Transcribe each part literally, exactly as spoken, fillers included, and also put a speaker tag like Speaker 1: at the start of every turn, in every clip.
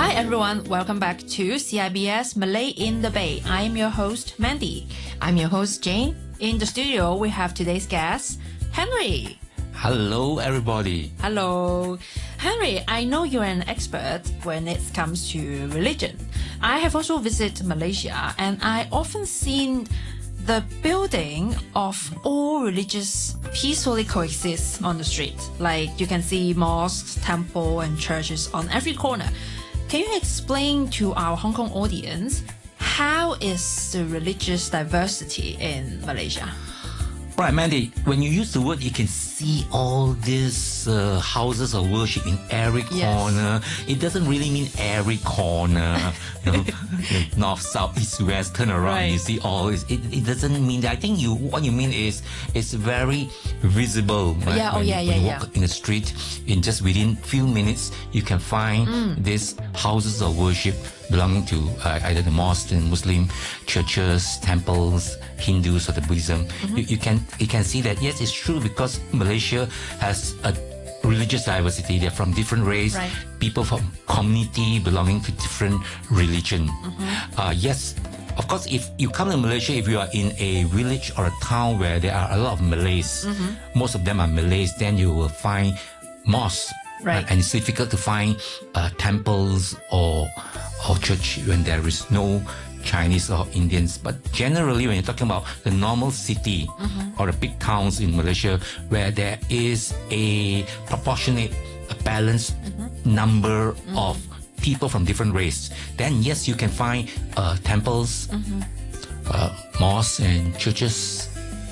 Speaker 1: Hi everyone, welcome back to C I B S Malay in the Bay. I am your host, Mandy.
Speaker 2: I'm your host, Jane.
Speaker 1: In the studio, we have today's guest, Henry.
Speaker 3: Hello, everybody.
Speaker 1: Hello. Henry, I know you're an expert when it comes to religion. I have also visited Malaysia, and I often seen the building of all religious peacefully coexist on the street. Like you can see mosques, temple, and churches on every corner. Can you explain to our Hong Kong audience how is the religious diversity in Malaysia?
Speaker 3: Right, Mandy, when you use the word, you can see all these uh, houses of worship in every corner.
Speaker 1: Yes.
Speaker 3: It doesn't really mean every corner. You know, north, south, east, west, turn around,
Speaker 1: Right.
Speaker 3: you see all. It, it doesn't mean that. I think you what you mean is it's very visible. Right?
Speaker 1: Yeah, oh
Speaker 3: when,
Speaker 1: yeah,
Speaker 3: when
Speaker 1: yeah,
Speaker 3: you
Speaker 1: yeah.
Speaker 3: walk in the street, in just within few minutes, you can find
Speaker 1: Mm.
Speaker 3: these houses of worship belonging to uh, either the mosque and Muslim churches, temples, Hindus or the Buddhism.
Speaker 1: Mm-hmm.
Speaker 3: You, you can you can see that yes, it's true because Malaysia has a religious diversity. They're from different race,
Speaker 1: Right.
Speaker 3: people from community belonging to different religion.
Speaker 1: Mm-hmm.
Speaker 3: Uh, yes. Of course, if you come to Malaysia, if you are in a village or a town where there are a lot of Malays,
Speaker 1: Mm-hmm.
Speaker 3: most of them are Malays, then you will find mosques.
Speaker 1: Right.
Speaker 3: And it's difficult to find uh, temples or or church when there is no Chinese or Indians. But generally, when you're talking about the normal city
Speaker 1: Mm-hmm.
Speaker 3: or the big towns in Malaysia, where there is a proportionate, a balanced
Speaker 1: Mm-hmm.
Speaker 3: number of people from different race, then yes, you can find uh, temples,
Speaker 1: Mm-hmm.
Speaker 3: uh, mosques, and churches.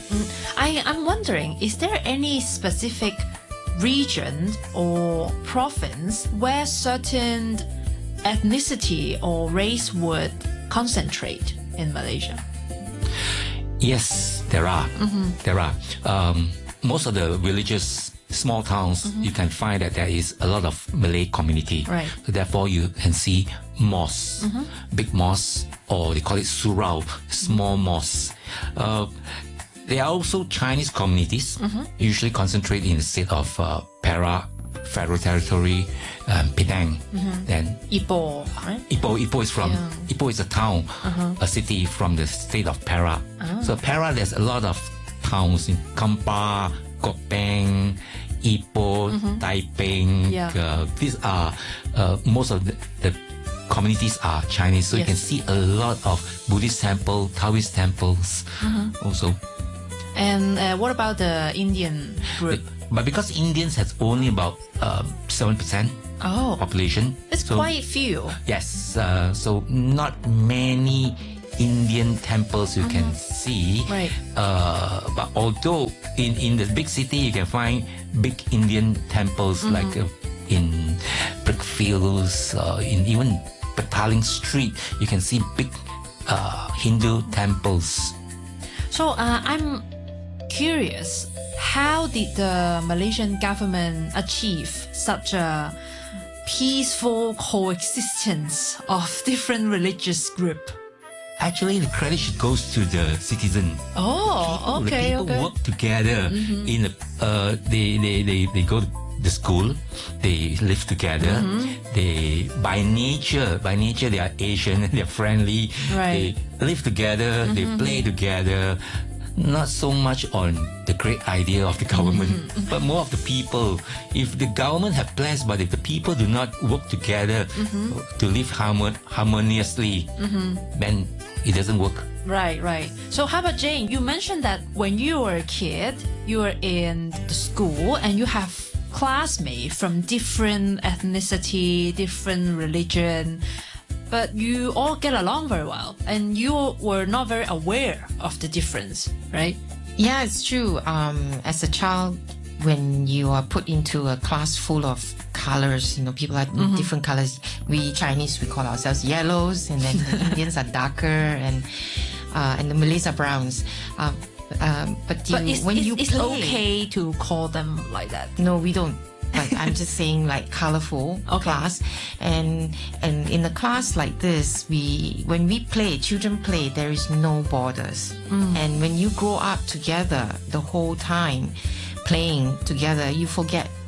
Speaker 1: I, I'm wondering, is there any specific region or province where certain ethnicity or race would concentrate in Malaysia?
Speaker 3: Yes, there are. There are. Um, most of the villages, small towns, you can find that there is a lot of Malay community.
Speaker 1: Right.
Speaker 3: So therefore, you can see mosques, big mosques, or they call it surau, small mosques. Uh, there are also Chinese communities, usually concentrate in the state of uh, Perak, Federal Territory, um, Penang. Then
Speaker 1: Ipoh, right?
Speaker 3: Ipoh, Ipoh is from
Speaker 1: Yeah.
Speaker 3: Ipoh is a town, a city from the state of Perak. So Perak, there's a lot of towns in Kampar, Kopeng, Ipoh, Taiping.
Speaker 1: Yeah.
Speaker 3: Uh, these are uh, most of the, the communities are Chinese. So you
Speaker 1: Yes.
Speaker 3: can see a lot of Buddhist temple, Taoist temples. Also,
Speaker 1: And uh, what about the Indian group?
Speaker 3: but because Indians has only about um, seven percent
Speaker 1: Oh,
Speaker 3: population,
Speaker 1: it's
Speaker 3: so
Speaker 1: quite few.
Speaker 3: yes, uh, so not many Indian temples you can see.
Speaker 1: Right.
Speaker 3: Uh, but although in, in the big city you can find big Indian temples like uh, in Brickfields, uh, in even Petaling Street, you can see big uh, Hindu temples.
Speaker 1: So uh, I'm curious, how did the Malaysian government achieve such a peaceful coexistence of different religious group?
Speaker 3: Actually, the credit should goes to the citizen.
Speaker 1: Oh,
Speaker 3: People-
Speaker 1: okay,
Speaker 3: the people
Speaker 1: okay.
Speaker 3: work together in a, uh, they, they, they, they go to the school, they live together, they, by nature, by nature, they are Asian, they're friendly,
Speaker 1: Right.
Speaker 3: they live together, they play together, not so much on the great idea of the government, but more of the people. If the government have plans, but if the people do not work together to live harmon- harmoniously, then it doesn't work.
Speaker 1: Right, right. So how about Jane? You mentioned that when you were a kid, you were in the school and you have classmates from different ethnicity, different religion, but you all get along very well and you were not very aware of the difference, right?
Speaker 2: Yeah, it's true. Um, as a child, when you are put into a class full of colors, you know, people are different colors. We Chinese, we call ourselves yellows, and then the Indians are darker, and uh, and the Malays are browns. Um, um, but you,
Speaker 1: But it's,
Speaker 2: when
Speaker 1: it's,
Speaker 2: you
Speaker 1: it's
Speaker 2: play,
Speaker 1: okay to call them like that.
Speaker 2: No, we don't. But I'm just saying, like, colorful
Speaker 1: Okay.
Speaker 2: class, and and in a class like this, we when we play, children play, there is no borders, and when you grow up together the whole time, playing together, you forget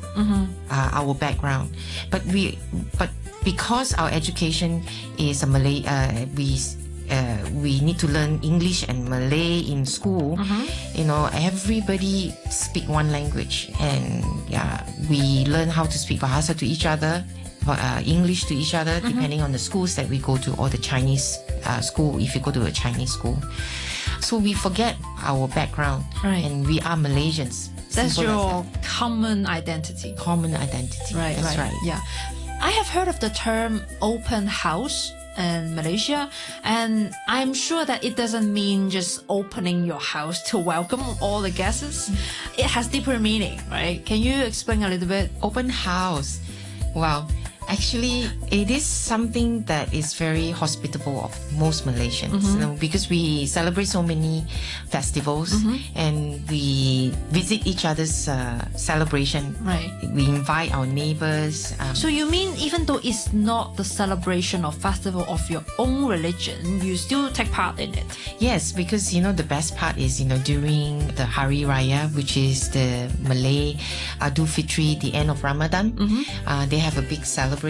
Speaker 2: uh, our background. But we, but because our education is a Malay, uh, we uh, we need to learn English and Malay in school. You know, everybody speak one language, and yeah, we learn how to speak Bahasa to each other, uh, English to each other, depending on the schools that we go to, or the Chinese uh, school if you go to a Chinese school. So we forget our background,
Speaker 1: Right.
Speaker 2: and we are Malaysians.
Speaker 1: That's
Speaker 2: Simple as
Speaker 1: your
Speaker 2: that.
Speaker 1: common identity.
Speaker 2: Common identity.
Speaker 1: Right,
Speaker 2: That's right.
Speaker 1: Yeah. I have heard of the term open house in Malaysia, and I'm sure that it doesn't mean just opening your house to welcome all the guests. It has deeper meaning, right? Can you explain a little bit?
Speaker 2: Open house. Wow. Actually, it is something that is very hospitable of most Malaysians, you know, because we celebrate so many festivals and we visit each other's uh, celebration.
Speaker 1: Right.
Speaker 2: We invite our neighbors. Um,
Speaker 1: So you mean even though it's not the celebration or festival of your own religion, you still take part in it?
Speaker 2: Yes, because you know the best part is you know during the Hari Raya, which is the Malay Idul Fitri, the end of Ramadan, uh, they have a big celebration.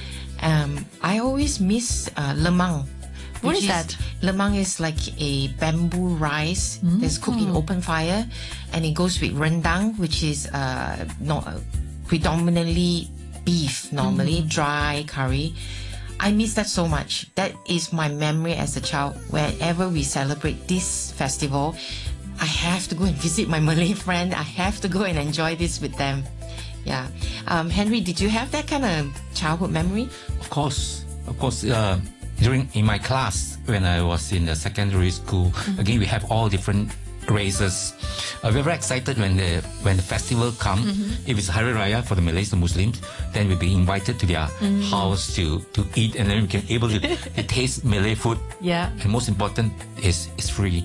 Speaker 2: Um, I always miss uh, lemang.
Speaker 1: What
Speaker 2: which
Speaker 1: is that?
Speaker 2: Lemang is like a bamboo rice that's cooked in open fire, and it goes with rendang, which is uh, not uh, predominantly beef, normally dry curry. I miss that so much. That is my memory as a child. Whenever we celebrate this festival, I have to go and visit my Malay friend. I have to go and enjoy this with them. Yeah. Um, Henry, did you have that kind of childhood memory?
Speaker 3: Of course, of course. Uh, during in my class when I was in the secondary school, again we have all different races. Uh, we're very excited when the when the festival come. If it's Hari Raya for the Malays and Muslims, then we'll be invited to their house to to eat, and then we can able to, to taste Malay food.
Speaker 1: Yeah.
Speaker 3: And most important is it's free.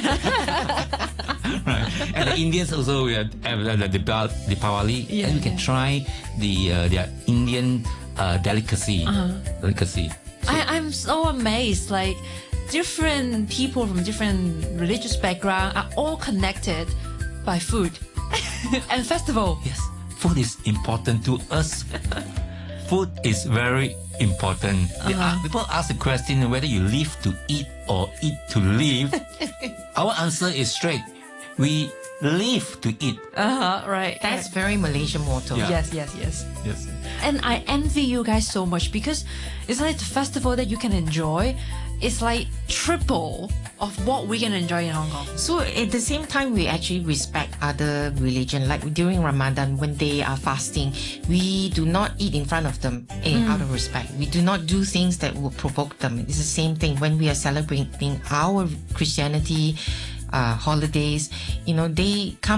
Speaker 3: Right. And the Indians also we have uh, the Deepal- Deepawali,
Speaker 1: Yeah,
Speaker 3: and we can
Speaker 1: yeah.
Speaker 3: try the uh, their Indian uh, delicacy. Delicacy.
Speaker 1: I, I'm so amazed. Like, different people from different religious background are all connected by food and festival.
Speaker 3: Yes, food is important to us. Food is very important. They
Speaker 1: Uh-huh.
Speaker 3: a- people ask the question whether you live to eat or eat to live. Our answer is straight. We live to eat.
Speaker 1: Uh huh. Right.
Speaker 2: That's very Malaysian motto.
Speaker 3: Yeah.
Speaker 1: Yes. Yes. Yes.
Speaker 3: Yes.
Speaker 1: And I envy you guys so much because it's like the festival that you can enjoy. It's like triple of what we can enjoy in Hong Kong.
Speaker 2: So at the same time, we actually respect other religion. Like during Ramadan, when they are fasting, we do not eat in front of them eh, out of respect. We do not do things that will provoke them. It's the same thing when we are celebrating our Christianity uh, holidays. You know, they come